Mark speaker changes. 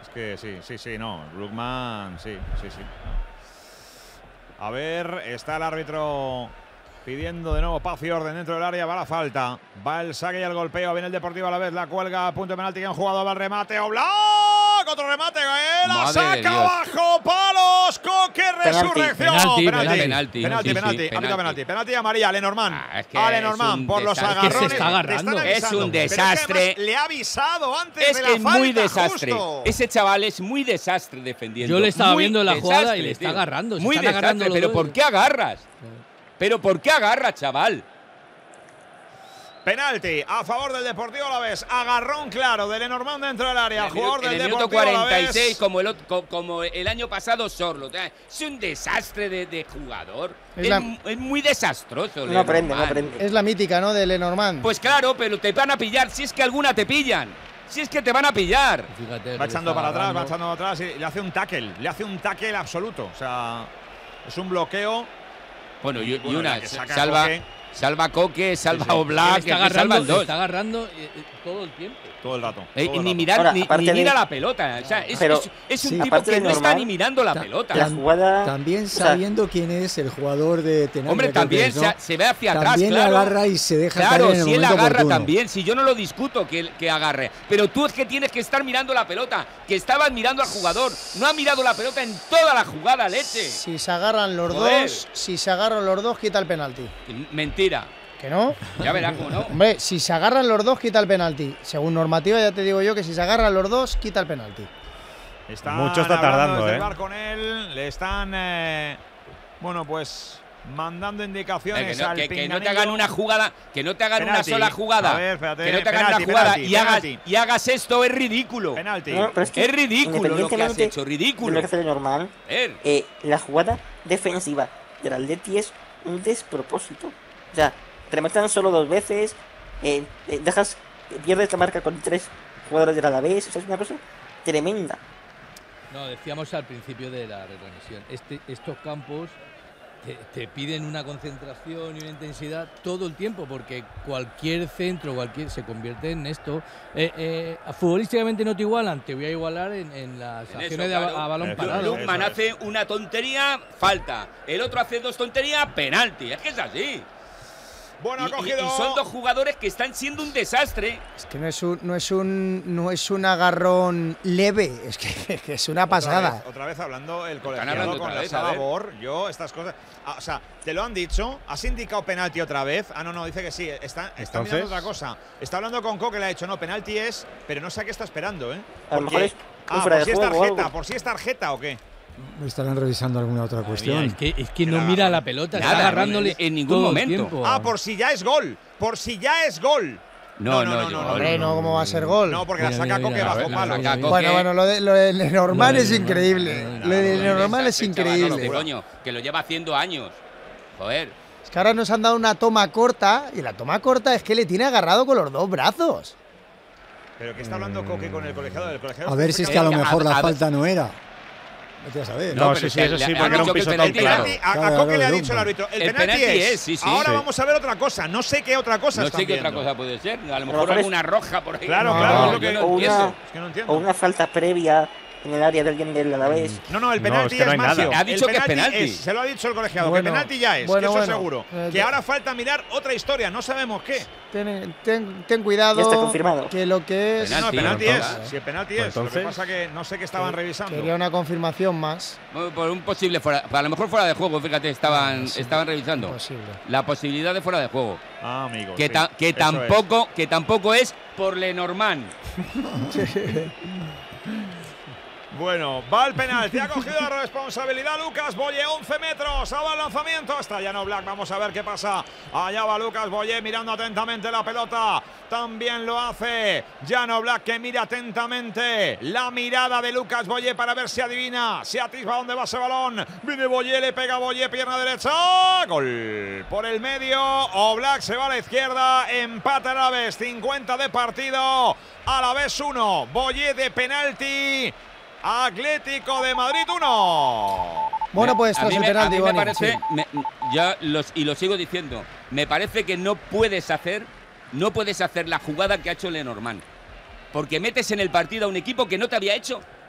Speaker 1: que sí, no. Brugman, sí. A ver, está el árbitro pidiendo de nuevo paz y orden dentro del área. Va la falta, va el saque y el golpeo. Viene el Deportivo a la vez, la cuelga, punto de penalti que han jugado, va el remate. Oblak, otro remate, la saca bajo palos. Coque, resurrección.
Speaker 2: Penalti.
Speaker 1: Penalti a María, Lenormand. A Lenormand por los agarrones.
Speaker 2: Se está agarrando.
Speaker 3: Es un desastre.
Speaker 1: Le ha avisado antes de la falta.
Speaker 3: Es muy desastre.
Speaker 1: Justo.
Speaker 3: Ese chaval es muy desastre defendiendo.
Speaker 2: Yo le estaba viendo la jugada
Speaker 3: desastre,
Speaker 2: y le está
Speaker 3: tío.
Speaker 2: agarrando.
Speaker 3: Muy desastre, pero ¿por qué agarras? ¿Pero por qué agarras, chaval?
Speaker 1: Penalti a favor del Deportivo Alavés. Agarrón claro de Lenormand dentro del área. Jugador del
Speaker 3: minuto
Speaker 1: Deportivo
Speaker 3: 46,
Speaker 1: Alavés.
Speaker 3: como el año pasado, Sorlo. Es un desastre de jugador. Es muy desastroso.
Speaker 4: No aprende.
Speaker 5: Es la mítica, ¿no? De Lenormand.
Speaker 3: Pues claro, pero te van a pillar. Si es que alguna te pillan. Si es que te van a pillar.
Speaker 2: Fíjate,
Speaker 1: Va echando para atrás, y le hace un tackle. Le hace un tackle absoluto. O sea, es un bloqueo.
Speaker 3: Bueno, y
Speaker 1: una
Speaker 3: que salva Coque, salva Oblak, salva el 2.
Speaker 2: Está agarrando todo el tiempo.
Speaker 1: Todo el rato.
Speaker 3: Ni mira la pelota. O sea, es un tipo que no está ni mirando la pelota.
Speaker 4: La jugada,
Speaker 6: también sabiendo quién es el jugador de Tenerife.
Speaker 3: Hombre, también se ve hacia atrás.
Speaker 6: También le agarra y se deja caer en el
Speaker 3: si él
Speaker 6: momento
Speaker 3: agarra
Speaker 6: oportuno.
Speaker 3: también. Si yo no lo discuto que agarre. Pero tú es que tienes que estar mirando la pelota. Que estabas mirando al jugador. No ha mirado la pelota en toda la jugada, leche.
Speaker 5: Si se agarran los dos, quita el penalti.
Speaker 3: Mentira.
Speaker 5: ¿Que no?
Speaker 3: Ya verás cómo no.
Speaker 5: Hombre, si se agarran los dos, quita el penalti. Según normativa, ya te digo yo que si se agarran los dos, quita el penalti.
Speaker 1: Mucho está tardando, con él. Le están, bueno, pues mandando indicaciones al
Speaker 3: que no te hagan una jugada, que no te hagan
Speaker 1: penalti.
Speaker 3: una sola jugada.
Speaker 1: A ver, espérate,
Speaker 3: que no te hagan
Speaker 1: penalti,
Speaker 3: una jugada
Speaker 1: penalti,
Speaker 3: y hagas esto, es ridículo.
Speaker 1: Penalti.
Speaker 4: No, pero
Speaker 3: es ridículo lo que has hecho, ridículo.
Speaker 4: Lo que hace normal. La jugada defensiva del Atleti es un despropósito. O sea, rematan solo 2 veces, pierdes la marca con 3 jugadores del Alavés. O sea, es una cosa tremenda.
Speaker 2: No, decíamos al principio de la retransmisión, estos campos te piden una concentración y una intensidad todo el tiempo, porque cualquier centro, se convierte en esto. Futbolísticamente no te igualan, te voy a igualar en las acciones a balón parado.
Speaker 3: Lukman hace una tontería, falta. El otro hace 2 tonterías, penalti. Es que es así.
Speaker 1: Bueno, ha cogido.
Speaker 3: Y son 2 jugadores que están siendo un desastre.
Speaker 5: Es que no es un agarrón leve, es que es una pasada.
Speaker 1: Otra vez hablando el colegiado con la Salabor. Yo, estas cosas. O sea, te lo han dicho, has indicado penalti otra vez. No, dice que sí. Está mirando otra cosa. Está hablando con Coque, le ha dicho, no, penalti es, pero no sé a qué está esperando, ¿eh?
Speaker 4: A lo mejor es
Speaker 1: por si es tarjeta o qué.
Speaker 6: ¿Estarán revisando alguna otra cuestión?
Speaker 2: Es que no mira la pelota, está agarrándole
Speaker 3: en ningún momento.
Speaker 1: Por si ya es gol. No,
Speaker 5: Hombre, no, ¿cómo va a ser gol?
Speaker 1: No, porque la saca Coque bajo palo.
Speaker 5: Bueno, lo de Lenormand es increíble. Lo de Lenormand es increíble.
Speaker 3: Coño, que lo lleva haciendo años. Joder.
Speaker 5: Es que ahora nos han dado una toma corta, y la toma corta es que le tiene agarrado con los 2 brazos.
Speaker 1: ¿Pero qué está hablando Coque con el colegiado?
Speaker 6: A ver si es que a lo mejor la falta no era. No,
Speaker 1: saber.
Speaker 6: Eso
Speaker 1: sí, porque era un pisotón claro. A Coque le ha dicho el árbitro, el penalti es. Sí. Ahora vamos a ver otra cosa. No sé qué otra cosa
Speaker 3: No sé qué otra cosa puede ser. A lo mejor alguna roja por ahí.
Speaker 1: Claro.
Speaker 4: O una falta previa en el área de alguien del Alavés.
Speaker 1: No, el penalti es Mancio.
Speaker 3: Ha dicho que es penalti.
Speaker 1: Se lo ha dicho el colegiado, que el penalti ya es, eso seguro. Que ahora falta mirar otra historia, no sabemos qué.
Speaker 5: Ten cuidado.
Speaker 4: Ya está confirmado.
Speaker 5: Que lo que es.
Speaker 1: No, el penalti es. Si el penalti es. Lo que pasa que no sé qué estaban revisando.
Speaker 5: Quería una confirmación más.
Speaker 3: Por un posible fuera. A lo mejor fuera de juego, fíjate, estaban revisando.
Speaker 5: Imposible.
Speaker 3: La posibilidad de fuera de juego.
Speaker 1: Amigo.
Speaker 3: Que tampoco es por Lenormand.
Speaker 1: Bueno, va el penalti, ha cogido la responsabilidad Lucas Boye, 11 metros, va el lanzamiento hasta Jan Oblak, vamos a ver qué pasa. Allá va Lucas Boye mirando atentamente la pelota, también lo hace Jan Oblak, que mira atentamente la mirada de Lucas Boye para ver si adivina, si atisba dónde va ese balón. Viene Boye, le pega Boye, pierna derecha, gol por el medio. Oblak se va a la izquierda, empata Alavés, 50 de partido, Alavés 1, Boye de penalti. Atlético de Madrid 1.
Speaker 5: Bueno, pues tras el penalti,
Speaker 3: me parece, y lo sigo diciendo, me parece que no puedes hacer la jugada que ha hecho Lenormand, porque metes en el partido a un equipo que no te había hecho.